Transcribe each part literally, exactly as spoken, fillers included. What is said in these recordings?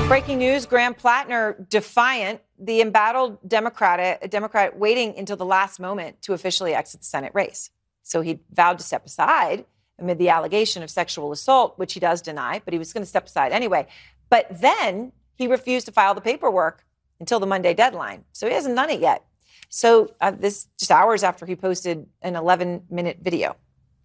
Breaking news, Graham Plattner defiant, the embattled Democrat, Democrat waiting until the last moment to officially exit the Senate race. So he vowed to step aside amid the allegation of sexual assault, which he does deny, but he was going to step aside anyway. But then he refused to file the paperwork until the Monday deadline. So he hasn't done it yet. So uh, this just hours after he posted an eleven minute video.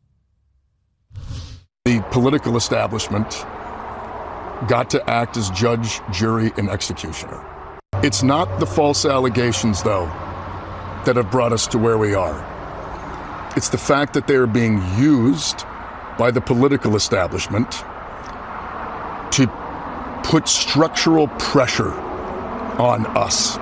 The political establishment got to act as judge, jury, and executioner. It's not the false allegations, though, that have brought us to where we are. It's the fact that they are being used by the political establishment to put structural pressure on us.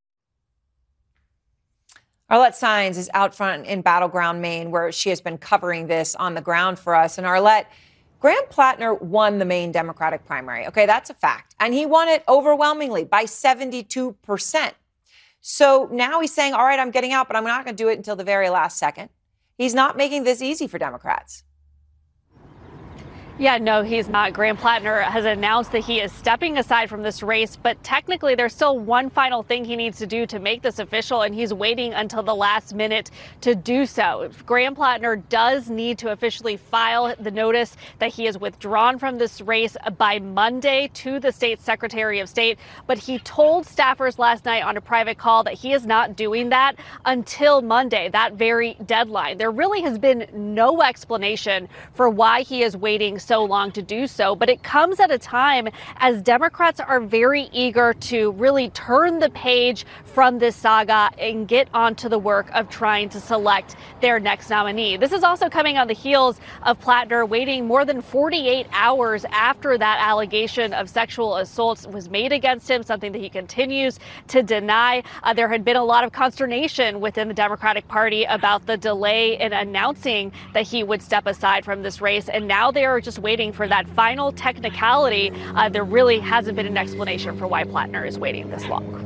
Arlette Saenz is out front in Battleground, Maine, where she has been covering this on the ground for us. And Arlette, Graham Plattner won the Maine Democratic primary. Okay, that's a fact. And he won it overwhelmingly by seventy-two percent. So now he's saying, all right, I'm getting out, but I'm not going to do it until the very last second. He's not making this easy for Democrats. Yeah, no, he's not. Graham Plattner has announced that he is stepping aside from this race, but technically there's still one final thing he needs to do to make this official, and he's waiting until the last minute to do so. Graham Plattner does need to officially file the notice that he is withdrawn from this race by Monday to the state Secretary of State, but he told staffers last night on a private call that he is not doing that until Monday, that very deadline. There really has been no explanation for why he is waiting so long to do so, but it comes at a time as Democrats are very eager to really turn the page from this saga and get onto the work of trying to select their next nominee. This is also coming on the heels of Plattner waiting more than forty-eight hours after that allegation of sexual assault was made against him, something that he continues to deny. Uh, there had been a lot of consternation within the Democratic Party about the delay in announcing that he would step aside from this race, and now they are just waiting for that final technicality. Uh, there really hasn't been an explanation for why Plattner is waiting this long.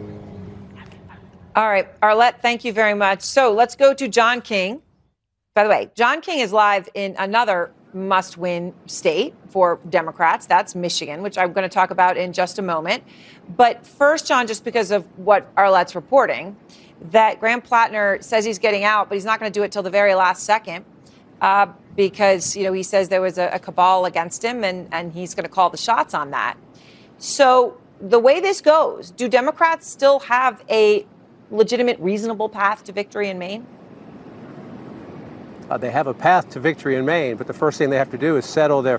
All right, Arlette, thank you very much. So let's go to John King. By the way, John King is live in another must-win state for Democrats. That's Michigan, which I'm going to talk about in just a moment. But first, John, just because of what Arlette's reporting, that Graham Plattner says he's getting out, but he's not going to do it till the very last second. Uh, because, you know, he says there was a, a cabal against him and, and he's going to call the shots on that. So the way this goes, do Democrats still have a legitimate, reasonable path to victory in Maine? Uh, they have a path to victory in Maine, but the first thing they have to do is settle their